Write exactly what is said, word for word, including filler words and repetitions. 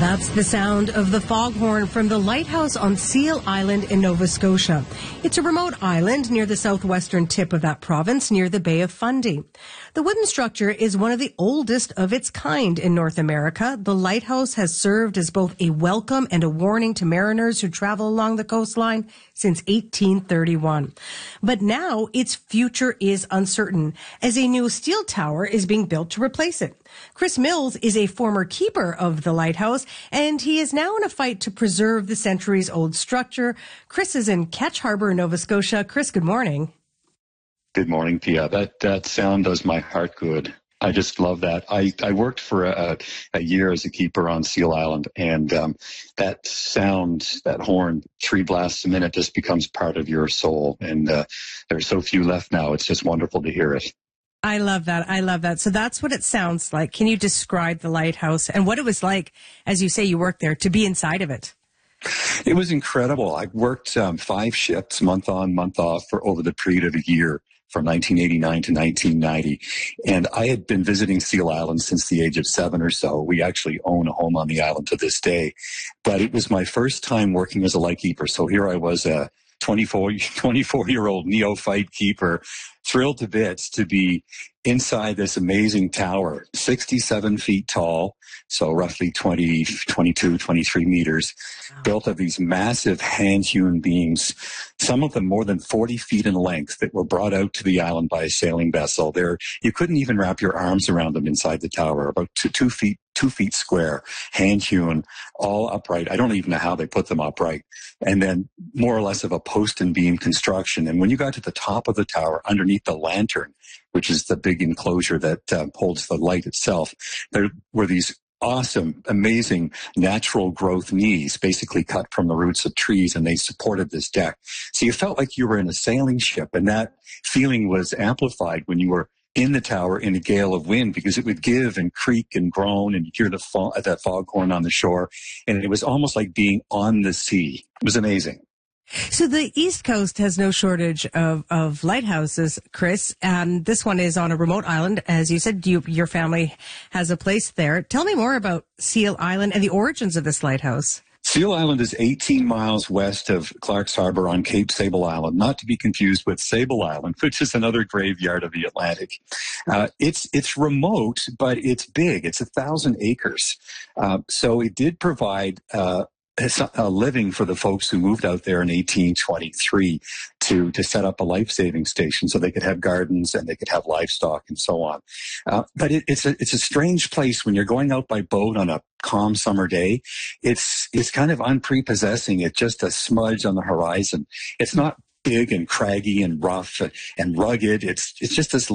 That's the sound of the foghorn from the lighthouse on Seal Island in Nova Scotia. It's a remote island near the southwestern tip of that province, near the Bay of Fundy. The wooden structure is one of the oldest of its kind in North America. The lighthouse has served as both a welcome and a warning to mariners who travel along the coastline since eighteen thirty-one. But now its future is uncertain, as a new steel tower is being built to replace it. Chris Mills is a former keeper of the lighthouse, and he is now in a fight to preserve the centuries-old structure. Chris is in Ketch Harbor, Nova Scotia. Chris, good morning. Good morning, Pia. That that sound does my heart good. I just love that. I, I worked for a, a year as a keeper on Seal Island, and um, that sound, that horn, three blasts a minute, just becomes part of your soul. And uh, there's so few left now. It's just wonderful to hear it. I love that. I love that. So that's what it sounds like. Can you describe the lighthouse and what it was like, as you say, you worked there, to be inside of it? It was incredible. I worked um, five shifts, month on, month off, for over the period of a year, from nineteen eighty-nine to nineteen ninety. And I had been visiting Seal Island since the age of seven or so. We actually own a home on the island to this day. But it was my first time working as a lightkeeper. So here I was, a twenty-four-year-old neophyte keeper, thrilled to bits to be inside this amazing tower, sixty-seven feet tall, so roughly twenty, twenty-two, twenty-three meters, wow. Built of these massive hand-hewn beams, some of them more than forty feet in length, that were brought out to the island by a sailing vessel. There, you couldn't even wrap your arms around them inside the tower, about two, two feet two feet square, hand-hewn, all upright. I don't even know how they put them upright. And then more or less of a post and beam construction. And when you got to the top of the tower, underneath the lantern, which is the big enclosure that uh, holds the light itself, there were these awesome, amazing natural growth knees, basically cut from the roots of trees, and they supported this deck. So you felt like you were in a sailing ship, and that feeling was amplified when you were in the tower in a gale of wind, because it would give and creak and groan, and you'd hear the fo- that foghorn on the shore, and it was almost like being on the sea. It was amazing. So the East Coast has no shortage of, of lighthouses, Chris, and this one is on a remote island. As you said, you, your family has a place there. Tell me more about Seal Island and the origins of this lighthouse. Seal Island is eighteen miles west of Clark's Harbor on Cape Sable Island, not to be confused with Sable Island, which is another graveyard of the Atlantic. Uh, it's it's remote, but it's big. It's a thousand acres. Uh, so it did provide uh, a living for the folks who moved out there in eighteen twenty-three to, to set up a life-saving station so they could have gardens and they could have livestock and so on. Uh, but it, it's a, it's a strange place when you're going out by boat on a calm summer day. It's, it's kind of unprepossessing. It's just a smudge on the horizon. It's not big and craggy and rough and rugged. It's, it's just this